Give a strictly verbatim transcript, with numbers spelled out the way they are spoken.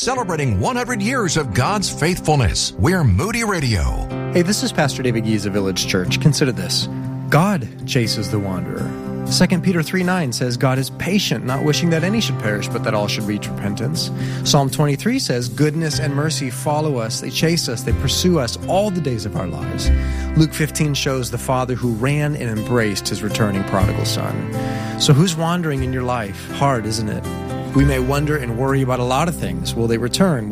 celebrating one hundred years of God's faithfulness. We're Moody Radio. Hey, this is Pastor David Gies of Village Church. Consider this. God chases the wanderer. Second Peter three nine says, God is patient, not wishing that any should perish, but that all should reach repentance. Psalm twenty-three says, goodness and mercy follow us. They chase us. They pursue us all the days of our lives. Luke fifteen shows the father who ran and embraced his returning prodigal son. So who's wandering in your life? Hard, isn't it? We may wonder and worry about a lot of things. Will they return?